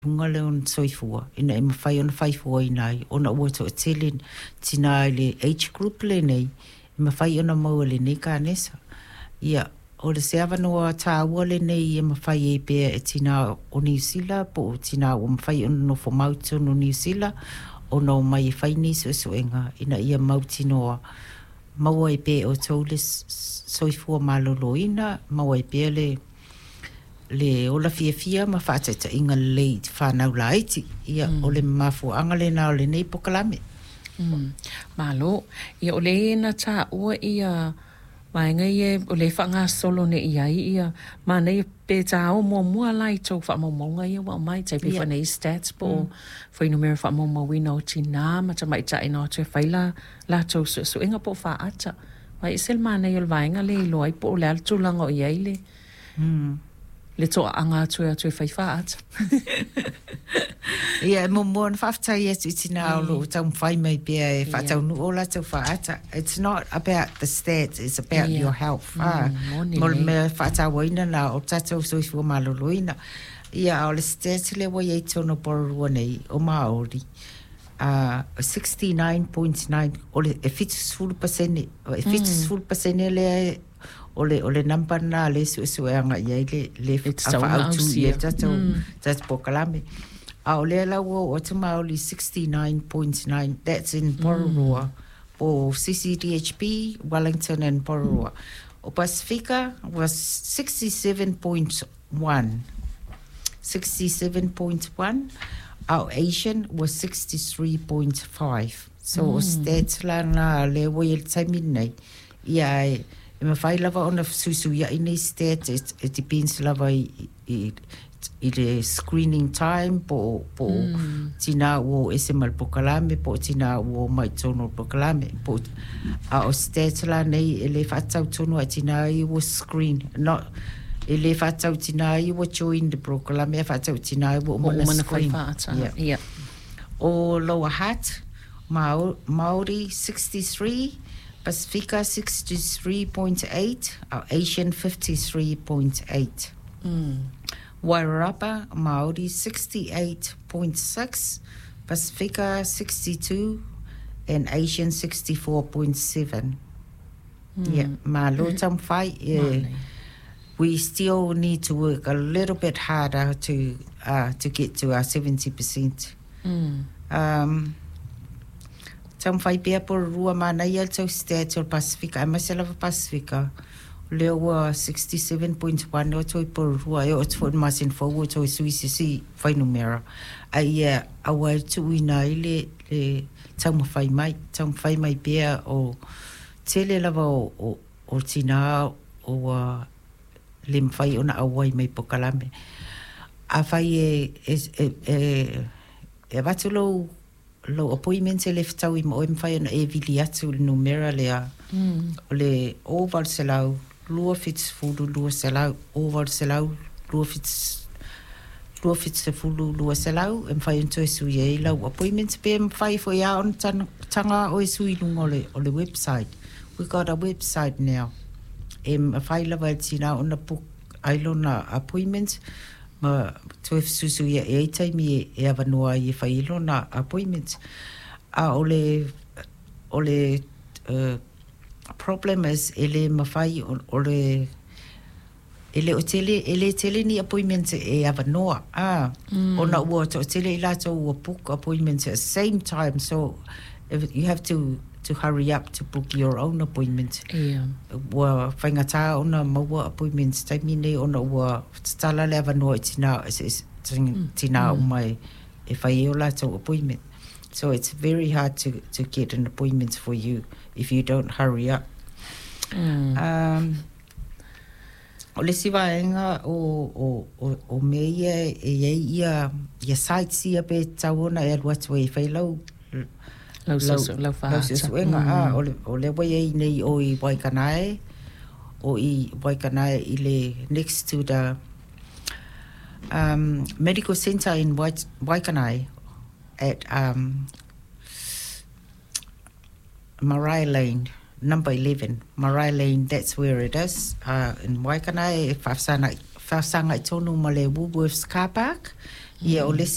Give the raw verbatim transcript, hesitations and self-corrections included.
Ngale on soifua ina e mawhai ona whaifua inai ona ua to atele tina le age group le nei e mawhai ona maua le nei ka nesa ia o le se avanoa tā ua le nei e mawhai e pēr e tina o New Zealand po tina o mawhai ona no fo mautu no New Zealand ona o mai e whai nisu e soenga ina ia mautinoa maua e pēr o tau le soifua malolo ina maua e pēr le le ola fia fia ma whaatata inga le whanau la iti ia mm. o le mafu anga le nao le nei pokalame. Mm. Malo, ia o le ena tā ua ia maenga ia o le whanga solo ne ia ia ma nei pe tā o mua mua lai tau wha maumaunga ia wa mai tai pe whanei stats po mm. whai numera wha maumawina o tina ma ta mai ta ina o te whaila la tau su su inga po wha ata. Wai isel ma nei o le vaenga le ilo ai po o le altulanga o ia ile. Mm. Le toa anga atu atu e whaifaat. Ia, mo mo na whaftai atu i tina o lo tau mwhai mai pia e whatau nu o la tau whaata. It's not about the stats, it's about yeah. your health. Mm, ah. Mo le mea whatau waina na o tatou soifua maloloina. Ia, o le stats le wa iei tono pororua nei o Māori. Uh, sixty-nine point nine, o le e fitus fulu pasene, e fitus fulu pasene le ole ole nampa na le su su anga ia le le afa autu ia tato tato pokalame a ole la wo o tama oli sixty-nine point nine that's in Pororoa or C C D H P Wellington and Pororoa o Pacifica was sixty-seven point one sixty-seven point one our Asian was sixty-three point five so mm. stats la na le wo il taminai ia e ma fai lava ona susu ia ini state it, it depends lava i, i, i le screening time po po mm. tina o ese mal pokalame po tina o mai tono pokalame po a o state la nei ele fatau tono a tina i o screen not ele fatau tina i o join the pokalame fatau tina i o mana screen yeah. yeah o Lower Hutt Maori sixty-three Pacifica sixty-three point eight, our Asian fifty-three point eight. Mm. Wairarapa, Māori sixty-eight point six, Pacifica sixty-two, and Asian sixty-four point seven. Mm. Yeah, malo tamwhai. Yeah. We still need to work a little bit harder to uh, to get to our seventy percent. Mm. Um, Tam fai pia por rua mana ia tau stats o Pacifica. Ai masela va Pacifica. Leo wa sixty-seven point one o toi por rua. E o tfo masin fo o toi suisi si fai numera. Ai ia awa tu ina ile le tau ma fai mai. Tau fai mai pia o tele lava o, o, o tina o uh, le mwhai ona awai mai pokalame. A fai e e e e, e watulo lo appointments e le ftau i mo e mwhai ana e vili atu le numera lea mm. le oval selau lua fits fulu lua selau oval selau lua fits lua fits se fulu lua selau e mwhai unto e sui e lau appointments pe mwhai fo ia on tanga o e sui lunga le, o le website. We got a website now e mwhai lawa e tina ona puk ailona appointments ma to susu ia e taimi e avanoa i whailo na appointments a ole ole uh, problem is ele mawhai ole ele o tele ele tele ni appointments e avanoa a mm. ona ua to tele ila to ua book appointments at the same time so if you have to to hurry up to book your own appointment. Yeah. Wa whaingata ona maua appointments taimine ona ua tala lewa noa tina tina o mai e whai o lato appointment. So it's very hard to to get an appointment for you if you don't hurry up. Mm. Um, o le siwaenga o o o o meia e ia ia sites ia pe tauna e alwatu e whailau Lau susu, lau whaata. Lau susu, enga, ah, o le, o le wai ei nei o i Waikanae, o i Waikanae i le next to the um, medical center in Wait, Waikanae at um, Marae Lane, number eleven. Marae Lane, that's where it is. Uh, in Waikanae, whafsanga i tonu ma le Woolworths car park, ia o le